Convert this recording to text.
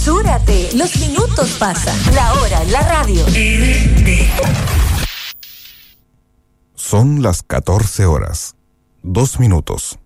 Apresúrate, los minutos pasan. La hora en la radio. Son las 14 horas, 2 minutos.